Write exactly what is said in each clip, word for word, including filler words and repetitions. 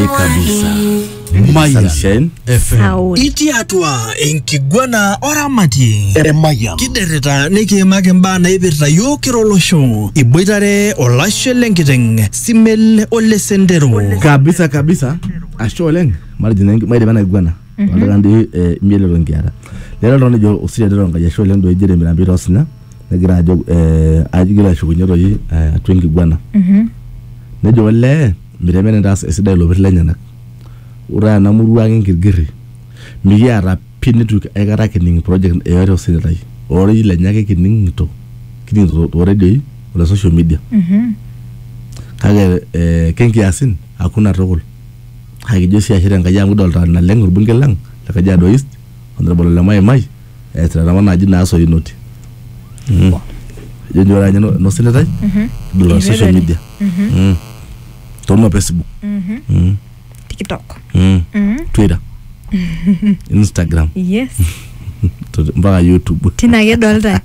kabisa. Mayan F M. Iti atua enkiguana oramati Mayan. Kidereta nikimake mbaa naipirta yiok kirolosho. Iboitare olashe lenkiteng Simel Ole Sendero. Kabisa kabisa. Ashe oleng. Marjina maide bana iguana. Wala ndi miele rongiara. Lero ndo jo usire ndo ngaja ashe oleng ndo ejere mirambi rosina. Nagira ajo eh ajigira shukunyoro yi atwengi iguana. Mhm. Nejo wale miremene ndas esida lo betlenyanak. Ura namurua ngirgiri migiara pinitu egara kining project eyoro sirai ori ile nyake kining to kining to already on social media mhm kage eh kenki asin hakuna rogol hage josi ashira ngaja ngudolta na lengur bungelang la Kajiado East honorable lamai mai eh tra na jina aso inoti mhm yenjora nyano no sirai mhm do social media mhm tono Facebook mhm mhm TikTok, mm. Mm. Twitter, Instagram, yes, mpaka YouTube. Tina ge dolta.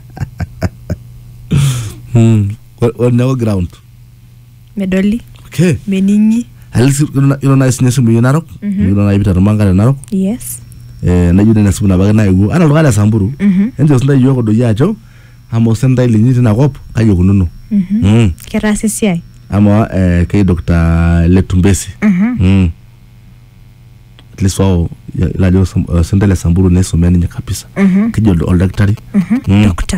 Hmm. What now ground? Medoli. Okay. Meningi. Halisi ilo na isinya simu yunarok. Ilo na ibita rumanga na narok. Yes. Eh na yude na simu na baga na igu. Ana lugala samburu. Enjo senda yuko do yacho. Amo senda ili nyiti na kop kayo kununu. Mhm. Kera sisiai. Ama eh kay Doctor Letumbesi. Mhm. Mm. At least wao la jo sendele samburu neso meni kabisa. Kijo ol daktari. Mhm. Doctor